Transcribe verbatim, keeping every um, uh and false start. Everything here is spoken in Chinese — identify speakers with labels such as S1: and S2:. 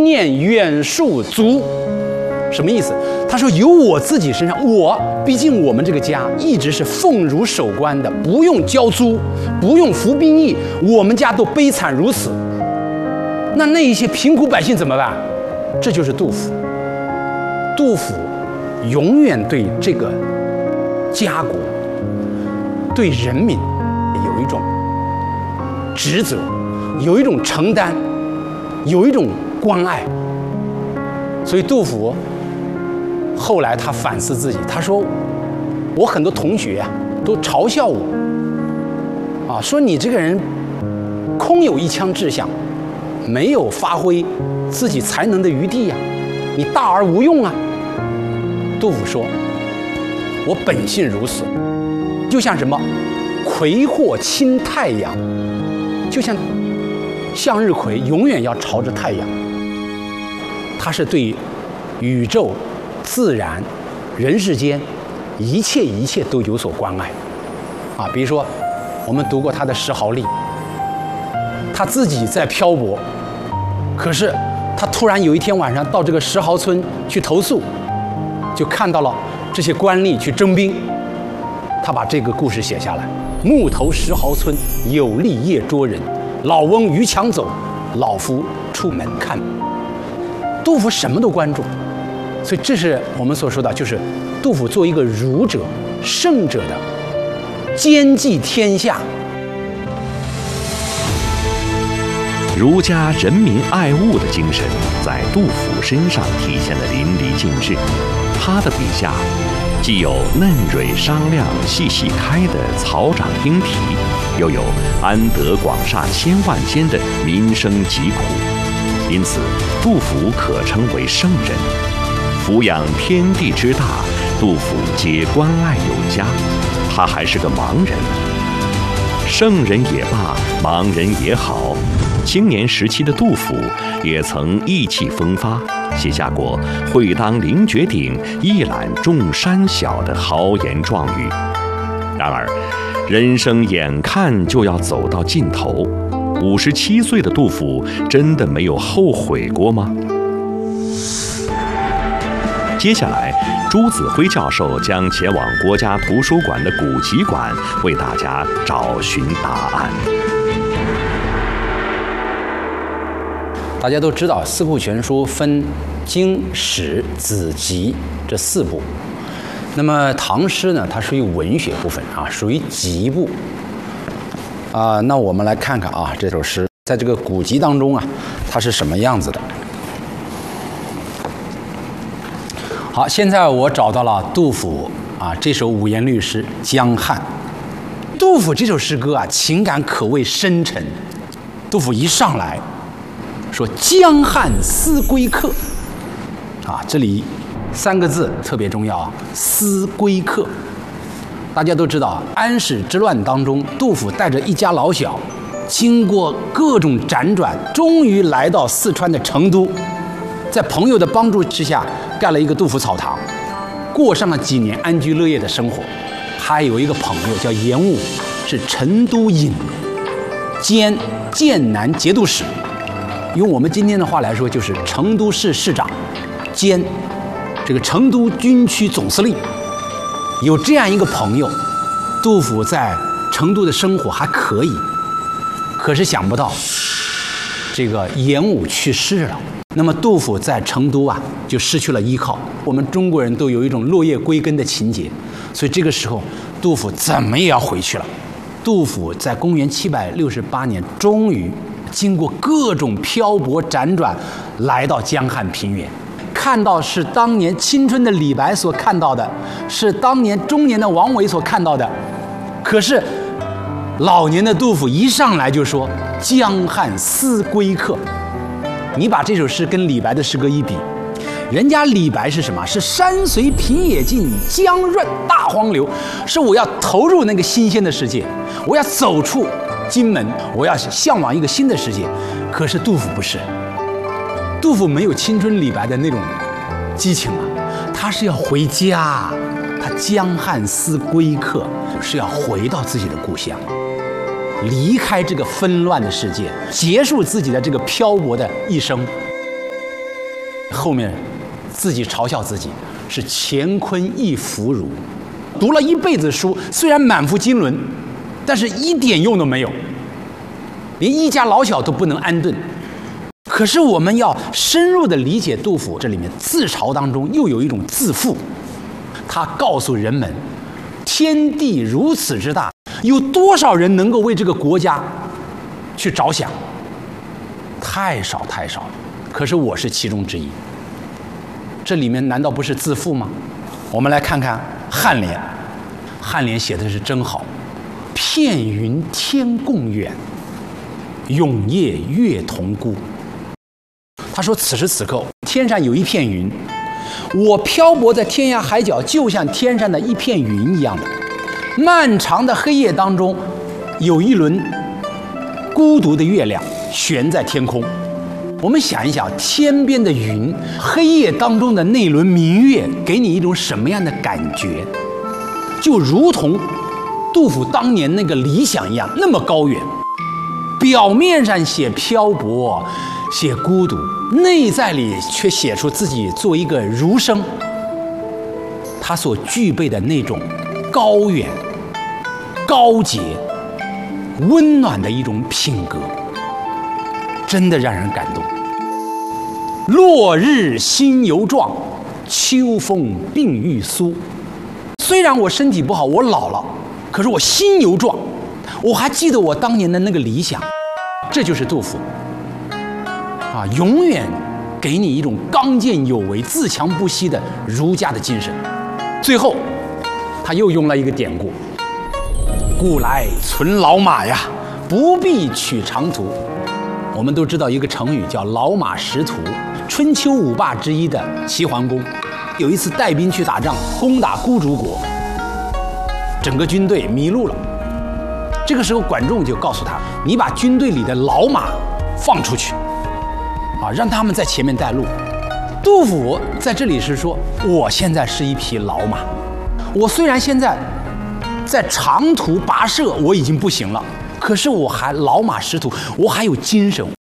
S1: 念远戍卒。什么意思？他说由我自己身上，我毕竟我们这个家一直是奉儒守官的，不用交租，不用服兵役，我们家都悲惨如此。那那一些贫苦百姓怎么办？这就是杜甫。杜甫永远对这个家国、对人民有一种职责，有一种承担，有一种关爱。所以杜甫后来他反思自己，他说：“我很多同学啊都嘲笑我，啊，说你这个人空有一腔志向，没有发挥自己才能的余地呀、啊，你大而无用啊。”杜甫说：“我本性如此，就像什么葵或亲太阳，就像向日葵永远要朝着太阳。他是对宇宙、自然、人世间一切一切都有所关爱啊。比如说，我们读过他的《石壕吏》，他自己在漂泊，可是他突然有一天晚上到这个石壕村去投宿，就看到了这些官吏去征兵，他把这个故事写下来。木头石壕村，有吏夜捉人，老翁逾墙走，老夫出门看。杜甫什么都关注，所以这是我们所说的，就是杜甫作为一个儒者、圣者的兼济天下。
S2: 儒家人民爱物的精神在杜甫身上体现得淋漓尽致。他的笔下既有嫩蕊商量、细细开的草长莺啼，又有安得广厦千万间的民生疾苦。因此，杜甫可称为圣人。俯仰天地之大，杜甫皆关爱有加。他还是个盲人。圣人也罢，盲人也好，青年时期的杜甫也曾意气风发，写下过“会当凌绝顶，一览众山小”的豪言壮语。然而，人生眼看就要走到尽头，五十七岁的杜甫真的没有后悔过吗？接下来，朱子辉教授将前往国家图书馆的古籍馆，为大家找寻答案。
S1: 大家都知道，《四库全书》分经、史、子、集这四部。那么唐诗呢，它属于文学部分啊，属于集部。啊、呃，那我们来看看啊，这首诗在这个古籍当中啊，它是什么样子的？好，现在我找到了杜甫啊这首五言律诗《江汉》。杜甫这首诗歌啊，情感可谓深沉。杜甫一上来说“江汉思归客”，啊，这里三个字特别重要啊，“思归客”。大家都知道，安史之乱当中，杜甫带着一家老小，经过各种辗转，终于来到四川的成都，在朋友的帮助之下，盖了一个杜甫草堂，过上了几年安居乐业的生活。他有一个朋友叫严武，是成都尹兼剑南节度使，用我们今天的话来说，就是成都市市长兼这个成都军区总司令。有这样一个朋友，杜甫在成都的生活还可以，可是想不到这个严武去世了，那么杜甫在成都啊就失去了依靠。我们中国人都有一种落叶归根的情节，所以这个时候杜甫怎么也要回去了。杜甫在公元七百六十八年终于经过各种漂泊辗转，来到江汉平原，看到是当年青春的李白所看到的，是当年中年的王维所看到的。可是老年的杜甫一上来就说“江汉思归客”。你把这首诗跟李白的诗歌一比，人家李白是什么？是山随平野尽，江润大荒流，是我要投入那个新鲜的世界，我要走出荆门，我要向往一个新的世界。可是杜甫不是，杜甫没有青春李白的那种激情啊，他是要回家，他江汉思归客，是要回到自己的故乡，离开这个纷乱的世界，结束自己的这个漂泊的一生。 后面自己嘲笑自己是乾坤一腐儒，读了一辈子书，虽然满腹经纶，但是一点用都没有，连一家老小都不能安顿。可是我们要深入的理解杜甫这里面自嘲当中又有一种自负，他告诉人们，天地如此之大，有多少人能够为这个国家去着想？太少太少，可是我是其中之一。这里面难道不是自负吗？我们来看看颔联，颔联写的是真好，片云天共远，永夜月同孤。他说此时此刻天上有一片云，我漂泊在天涯海角，就像天上的一片云一样的。漫长的黑夜当中，有一轮孤独的月亮悬在天空。我们想一想，天边的云，黑夜当中的那轮明月，给你一种什么样的感觉？就如同杜甫当年那个理想一样，那么高远。表面上写漂泊，写孤独，内在里却写出自己做一个儒生，他所具备的那种高远、高洁、温暖的一种品格，真的让人感动。落日心犹壮，秋风鬓欲苏。虽然我身体不好，我老了，可是我心犹壮，我还记得我当年的那个理想。这就是杜甫啊，永远给你一种刚健有为、自强不息的儒家的精神。最后他又用了一个典故，故来存老马呀，不必取长途。我们都知道一个成语叫老马识途。春秋五霸之一的齐桓公有一次带兵去打仗，攻打孤竹国，整个军队迷路了。这个时候管仲就告诉他，你把军队里的老马放出去啊，让他们在前面带路。杜甫在这里是说，我现在是一匹老马，我虽然现在在长途跋涉我已经不行了，可是我还老马识途，我还有精神，